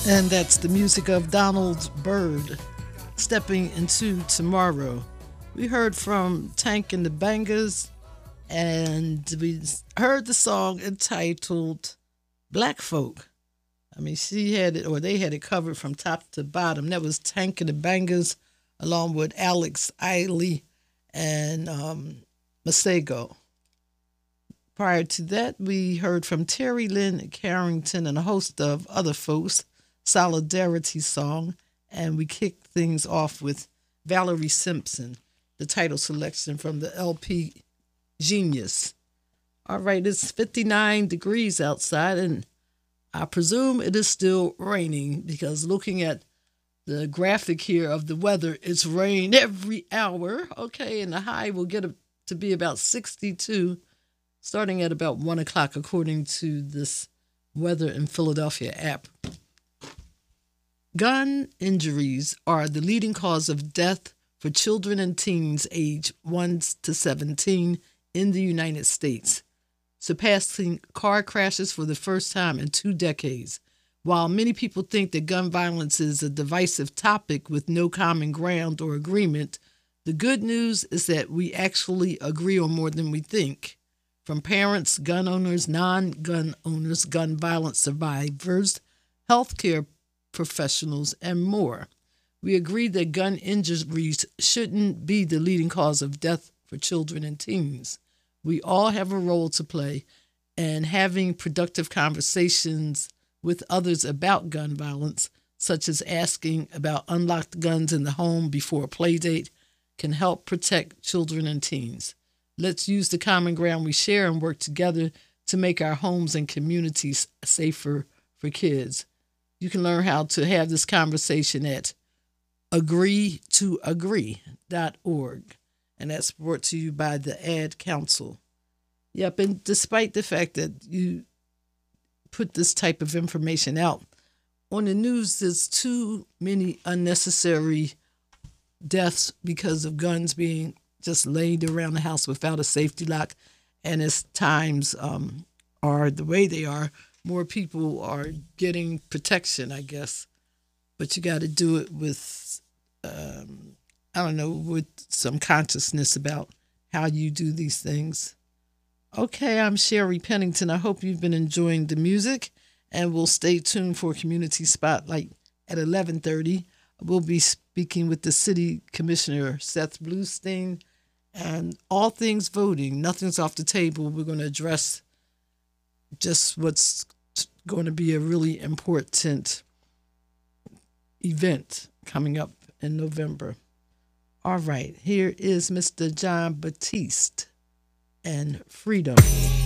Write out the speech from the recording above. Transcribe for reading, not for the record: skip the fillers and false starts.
And that's the music of Donald Byrd, Stepping Into Tomorrow. We heard from Tank and the Bangers, and we heard the song entitled Black Folk. I mean, she had it, or they had it covered from top to bottom. That was Tank and the Bangers, along with Alex Iley and Masego. Prior to that, we heard from Terry Lynn Carrington and a host of other folks, Solidarity Song, and we kicked things off with Valerie Simpson, the title selection from the LP Genius. All right, it's 59 degrees outside, and I presume it is still raining because looking at the graphic here of the weather, it's rain every hour. Okay, and the high will get to be about 62 starting at about 1 o'clock, according to this Weather in Philadelphia app. Gun injuries are the leading cause of death for children and teens aged 1 to 17 in the United States, surpassing car crashes for the first time in 2 decades. While many people think that gun violence is a divisive topic with no common ground or agreement, the good news is that we actually agree on more than we think. From parents, gun owners, non-gun owners, gun violence survivors, healthcare professionals, and more. We agree that gun injuries shouldn't be the leading cause of death for children and teens. We all have a role to play, and having productive conversations with others about gun violence, such as asking about unlocked guns in the home before a play date, can help protect children and teens. Let's use the common ground we share and work together to make our homes and communities safer for kids. You can learn how to have this conversation at agreetoagree.org. And that's brought to you by the Ad Council. Yep, and despite the fact that you put this type of information out, on the news there's too many unnecessary deaths because of guns being just laid around the house without a safety lock. And as times are the way they are, more people are getting protection, I guess. But you got to do it with, with some consciousness about how you do these things. Okay, I'm Sherry Pennington. I hope you've been enjoying the music, and we'll stay tuned for Community Spotlight at 11:30. We'll be speaking with the City Commissioner, Seth Bluestein, and all things voting. Nothing's off the table. We're going to address just what's going to be a really important event coming up in November. All right, here is Mr. John Batiste and Freedom.